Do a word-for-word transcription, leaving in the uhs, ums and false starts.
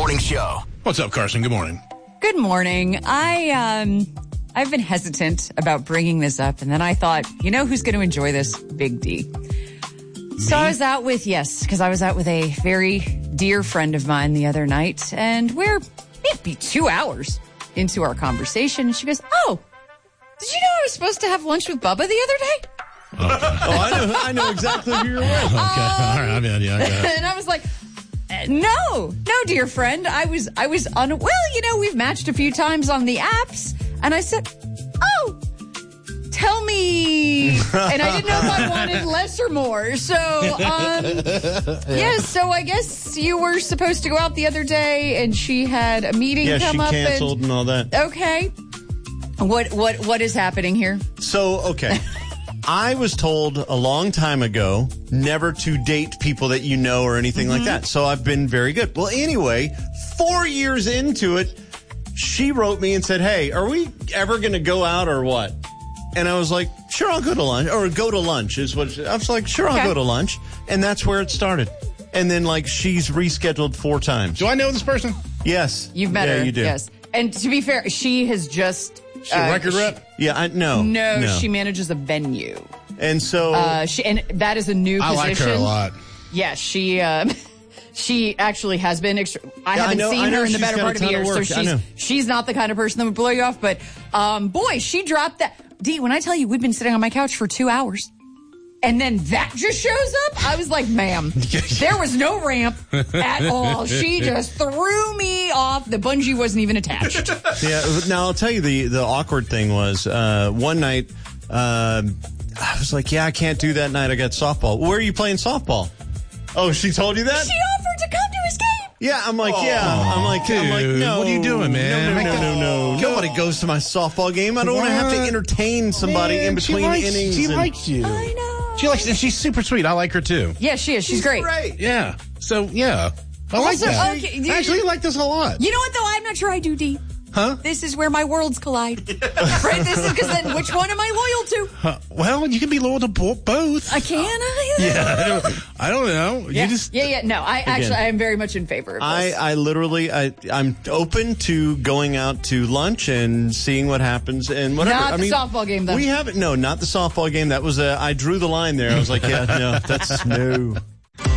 Morning Show. What's up, Carson? Good morning. Good morning. I, um, I've been hesitant about bringing this up, and then I thought, you know who's going to enjoy this? Big D. Me? So I was out with, yes, because I was out with a very dear friend of mine the other night, and we're maybe two hours into our conversation. She goes, oh, did you know I was supposed to have lunch with Bubba the other day? Okay. Oh, I know, I know exactly who you're with. Okay, um, all right, I mean, yeah, yeah. And I was like, no, no, dear friend. I was, I was on, well, you know, we've matched a few times on the apps. And I said, oh, tell me. And I didn't know if I wanted less or more. So, um, yeah. yeah, so I guess you were supposed to go out the other day and she had a meeting yeah, come she up. canceled and, and all that. Okay. What, what, what is happening here? So, okay. I was told a long time ago never to date people that you know or anything mm-hmm. like that. So I've been very good. Well, anyway, four years into it, she wrote me and said, hey, are we ever going to go out or what? And I was like, sure, I'll go to lunch. Or go to lunch is what I was like, sure, okay. I'll go to lunch. And that's where it started. And then, like, she's rescheduled four times. Do I know this person? Yes. You've met yeah, her. You do. Yes. And to be fair, she has just... She a record uh, rep? Yeah, I, no, no. No, she manages a venue. And so... Uh, she, and that is a new I position. I like her a lot. Yeah, she... Uh, She actually has been. Extra- I yeah, haven't I know, seen I know her in the better part of the year, so she's she's not the kind of person that would blow you off. But um, boy, she dropped that. D, when I tell you we've been sitting on my couch for two hours, and then that just shows up, I was like, ma'am, there was no ramp at all. She just threw me off. The bungee wasn't even attached. Yeah. Now I'll tell you the the awkward thing was uh, one night uh, I was like, yeah, I can't do that night. I got softball. Where are you playing softball? Oh, she told you that? She offered to come to his game. Yeah, I'm like, oh, yeah. I'm like, dude, I'm like, no. What are you doing, man? No, no, no, no, no. Nobody goes to my softball game. I don't want to have to entertain somebody man, in between she likes, innings. She and... likes you. I know. She likes, and she's super sweet. I like her too. Yeah, she is. She's, She's great. great. Yeah. So yeah, I like also, that. Okay, I actually like this a lot. You know what though? I'm not sure I do, D. Huh? This is where my worlds collide. Right? This is because then which one am I loyal to? Uh, well, you can be loyal to bo- both. I can. I yeah, I don't, I don't know. Yeah, you just yeah, yeah. No, I actually, I am very much in favor of I, this. I literally, I, I'm open to going out to lunch and seeing what happens and whatever. Not I the mean, softball game, though. We haven't. No, not the softball game. That was a. I drew the line there. I was like, yeah, no, that's no.